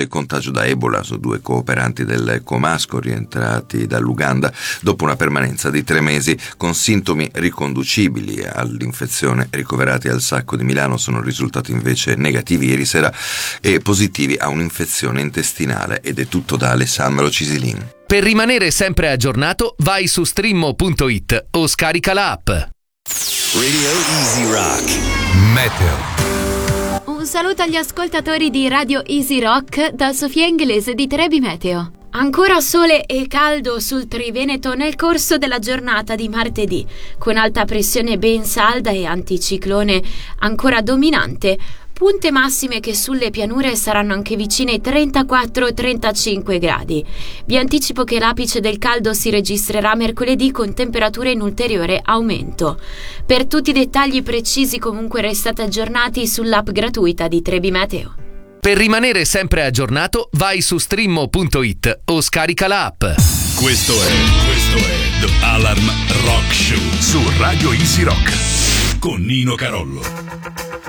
possibile contagio da Ebola su 2 cooperanti del comasco rientrati dall'Uganda dopo una permanenza di 3 mesi con sintomi riconducibili all'infezione. Ricoverati al Sacco di Milano sono risultati invece negativi ieri sera e positivi a un'infezione intestinale. Ed è tutto da Alessandro Cisilin. Per rimanere sempre aggiornato, vai su streammo.it o scarica l'app. Radio Easy Rock. Meteo. Un saluto agli ascoltatori di Radio Easy Rock da Sofia Inglese di Trebi Meteo. Ancora sole e caldo sul Triveneto nel corso della giornata di martedì, con alta pressione ben salda e anticiclone ancora dominante. Punte massime che sulle pianure saranno anche vicine ai 34-35 gradi. Vi anticipo che l'apice del caldo si registrerà mercoledì con temperature in ulteriore aumento. Per tutti i dettagli precisi comunque restate aggiornati sull'app gratuita di Trebi Meteo. Per rimanere sempre aggiornato, vai su streammo.it o scarica l'app. Questo è The Alarm Rock Show su Radio Easy Rock con Nino Carollo.